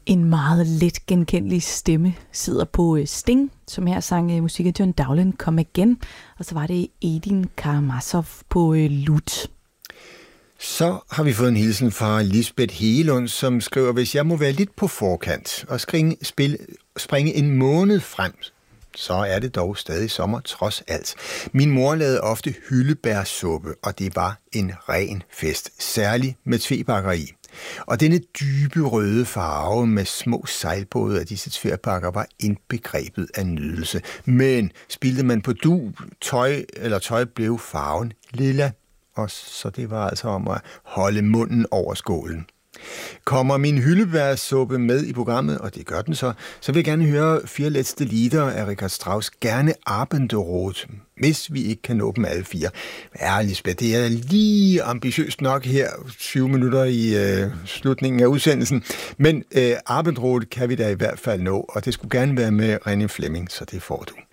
En meget let genkendelig stemme sidder på Sting, som her sang musik af John Dowland, Come Again, og så var det Edin Karamazov på lut. Så har vi fået en hilsen fra Lisbeth Hegelund, som skriver, hvis jeg må være lidt på forkant og springe en måned frem, så er det dog stadig sommer trods alt. Min mor lavede ofte hyldebærsuppe, og det var en ren fest, særligt med tvebakker i. Og denne dybe røde farve med små sejlbåde af disse tvebakker var indbegrebet af nydelse. Men spildte man på tøj blev farven lilla. Og så det var altså om at holde munden over skålen. Kommer min hyldebærsuppe med i programmet, og det gør den så vil jeg gerne høre 4 letzte Lieder af Richard Strauss, gerne Abendrot, hvis vi ikke kan nå dem alle 4. Ja, Lisbeth, det er lige ambitiøst nok her, 20 minutter i slutningen af udsendelsen, men Abendrot kan vi da i hvert fald nå, og det skulle gerne være med René Fleming, så det får du.